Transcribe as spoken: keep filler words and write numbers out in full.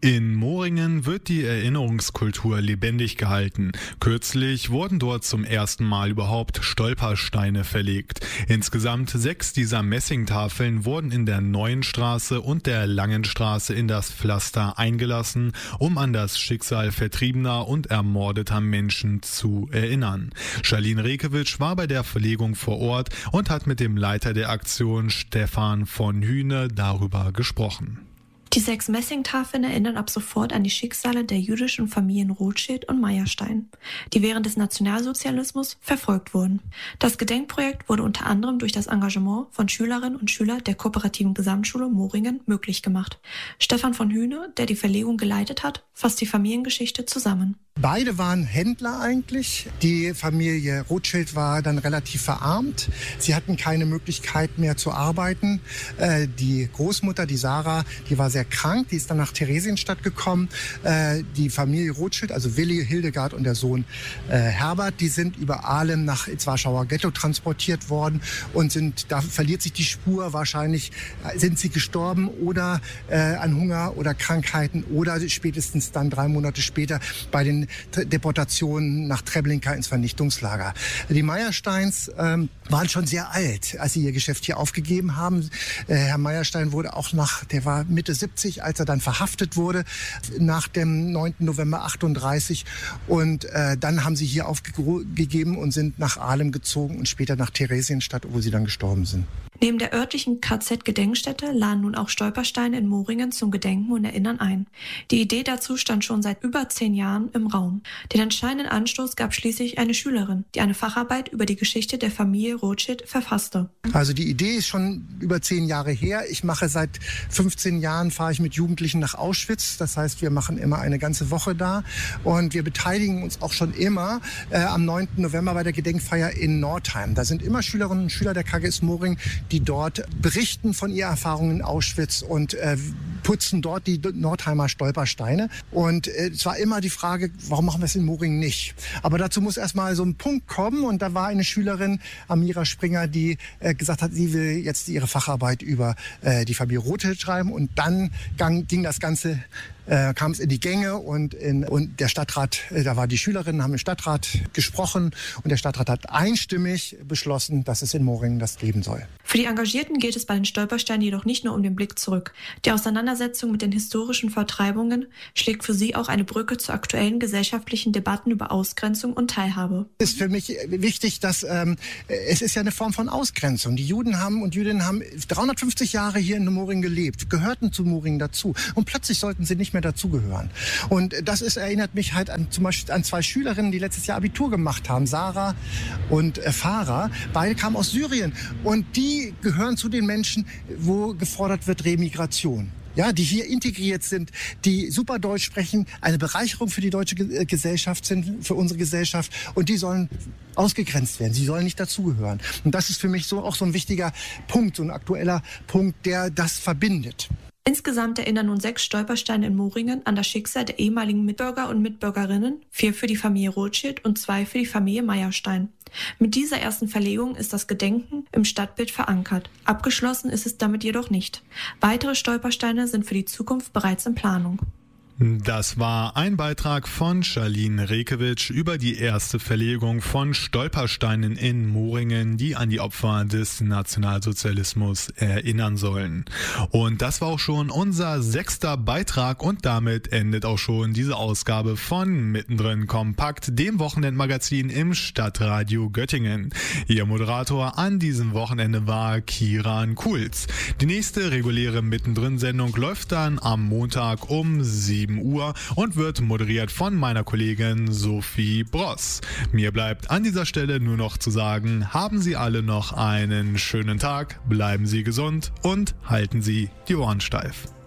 In Moringen wird die Erinnerungskultur lebendig gehalten. Kürzlich wurden dort zum ersten Mal überhaupt Stolpersteine verlegt. Insgesamt sechs dieser Messingtafeln wurden in der Neuen Straße und der Langen Straße in das Pflaster eingelassen, um an das Schicksal vertriebener und ermordeter Menschen zu erinnern. Charlene Rekewitsch war bei der Verlegung vor Ort und hat mit dem Leiter der Aktion Stefan von Hühne darüber gesprochen. Die sechs Messingtafeln erinnern ab sofort an die Schicksale der jüdischen Familien Rothschild und Meyerstein, die während des Nationalsozialismus verfolgt wurden. Das Gedenkprojekt wurde unter anderem durch das Engagement von Schülerinnen und Schülern der Kooperativen Gesamtschule Moringen möglich gemacht. Stefan von Hühne, der die Verlegung geleitet hat, fasst die Familiengeschichte zusammen. Beide waren Händler eigentlich. Die Familie Rothschild war dann relativ verarmt. Sie hatten keine Möglichkeit mehr zu arbeiten. Äh, die Großmutter, die Sarah, die war sehr krank. Die ist dann nach Theresienstadt gekommen. Äh, die Familie Rothschild, also Willi, Hildegard und der Sohn äh, Herbert, die sind über Ahlem nach ins Warschauer Ghetto transportiert worden und sind, da verliert sich die Spur. Wahrscheinlich sind sie gestorben oder äh, an Hunger oder Krankheiten oder spätestens dann drei Monate später bei den Deportationen nach Treblinka ins Vernichtungslager. Die Meyersteins ähm, waren schon sehr alt, als sie ihr Geschäft hier aufgegeben haben. Äh, Herr Meyerstein wurde auch nach, der war Mitte siebzig, als er dann verhaftet wurde, nach dem neunten November achtunddreißig. Und äh, dann haben sie hier aufgegeben und sind nach Ahlem gezogen und später nach Theresienstadt, wo sie dann gestorben sind. Neben der örtlichen K Z-Gedenkstätte laden nun auch Stolpersteine in Moringen zum Gedenken und Erinnern ein. Die Idee dazu stand schon seit über zehn Jahren im Raum. Den entscheidenden Anstoß gab schließlich eine Schülerin, die eine Facharbeit über die Geschichte der Familie Rothschild verfasste. Also die Idee ist schon über zehn Jahre her. Ich mache seit fünfzehn Jahren, fahre ich mit Jugendlichen nach Auschwitz. Das heißt, wir machen immer eine ganze Woche da. Und wir beteiligen uns auch schon immer äh, am neunten November bei der Gedenkfeier in Nordheim. Da sind immer Schülerinnen und Schüler der K G S Moringen, die dort berichten von ihren Erfahrungen in Auschwitz und äh, putzen dort die Nordheimer Stolpersteine. Und äh, es war immer die Frage, warum machen wir es in Moringen nicht? Aber dazu muss erstmal so ein Punkt kommen. Und da war eine Schülerin, Amira Springer, die äh, gesagt hat, sie will jetzt ihre Facharbeit über äh, die Familie Rothschild schreiben. Und dann gang, ging das Ganze Äh, kam es in die Gänge und, in, und der Stadtrat, äh, da war die Schülerinnen, haben im Stadtrat gesprochen und der Stadtrat hat einstimmig beschlossen, dass es in Moringen das geben soll. Für die Engagierten geht es bei den Stolpersteinen jedoch nicht nur um den Blick zurück. Die Auseinandersetzung mit den historischen Vertreibungen schlägt für sie auch eine Brücke zu aktuellen gesellschaftlichen Debatten über Ausgrenzung und Teilhabe. Es ist für mich wichtig, dass ähm, es ist ja eine Form von Ausgrenzung. Die Juden haben und Jüdinnen haben dreihundertfünfzig Jahre hier in Moringen gelebt, gehörten zu Moringen dazu und plötzlich sollten sie nicht mehr dazugehören. Und das ist, erinnert mich halt an, zum Beispiel an zwei Schülerinnen, die letztes Jahr Abitur gemacht haben, Sarah und äh, Farah. Beide kamen aus Syrien und die gehören zu den Menschen, wo gefordert wird Remigration. Ja, die hier integriert sind, die super Deutsch sprechen, eine Bereicherung für die deutsche Ge- Gesellschaft sind, für unsere Gesellschaft. Und die sollen ausgegrenzt werden. Sie sollen nicht dazugehören. Und das ist für mich so auch so ein wichtiger Punkt, so ein aktueller Punkt, der das verbindet. Insgesamt erinnern nun sechs Stolpersteine in Moringen an das Schicksal der ehemaligen Mitbürger und Mitbürgerinnen, vier für die Familie Rothschild und zwei für die Familie Meyerstein. Mit dieser ersten Verlegung ist das Gedenken im Stadtbild verankert. Abgeschlossen ist es damit jedoch nicht. Weitere Stolpersteine sind für die Zukunft bereits in Planung. Das war ein Beitrag von Charlene Rekewitsch über die erste Verlegung von Stolpersteinen in Moringen, die an die Opfer des Nationalsozialismus erinnern sollen. Und das war auch schon unser sechster Beitrag und damit endet auch schon diese Ausgabe von Mittendrin Kompakt, dem Wochenendmagazin im Stadtradio Göttingen. Ihr Moderator an diesem Wochenende war Kiran Kulz. Die nächste reguläre Mittendrin-Sendung läuft dann am Montag um sieben Uhr und wird moderiert von meiner Kollegin Sophie Bross. Mir bleibt an dieser Stelle nur noch zu sagen, haben Sie alle noch einen schönen Tag, bleiben Sie gesund und halten Sie die Ohren steif.